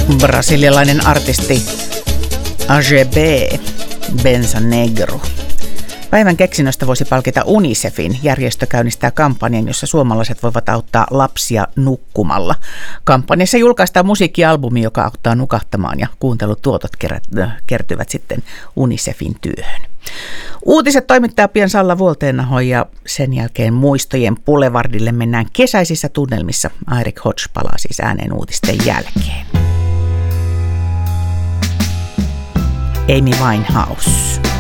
Brasilialainen artisti AGB Benza Negro. Päivän keksinnöstä voisi palkita UNICEFin. Järjestö käynnistää kampanjan, jossa suomalaiset voivat auttaa lapsia nukkumalla. Kampanjassa julkaistaan musiikkialbumi, joka auttaa nukahtamaan, ja kuuntelutuotot kertyvät sitten UNICEFin työhön. Uutiset toimittaa pian Salla Vuolteenaho, ja sen jälkeen muistojen Boulevardille mennään kesäisissä tunnelmissa. Eirik Hodge palaa siis ääneen uutisten jälkeen. Amy Winehouse.